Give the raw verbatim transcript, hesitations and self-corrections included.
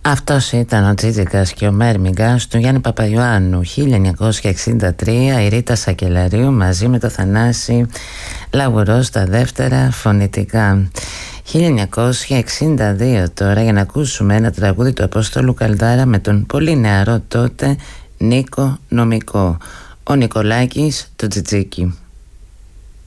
Αυτός ήταν ο Τζίτζικας και ο Μέρμιγκας του Γιάννη Παπαϊωάννου. χίλια εννιακόσια εξήντα τρία η Ρίτα Σακελαρίου μαζί με το Θανάση Λαγουρό στα δεύτερα φωνητικά. χίλια εννιακόσια εξήντα δύο τώρα, για να ακούσουμε ένα τραγούδι του Απόστολου Καλδάρα με τον πολύ νεαρό τότε Νίκο Νομικό, ο Νικολάκης το Τζιτζίκι.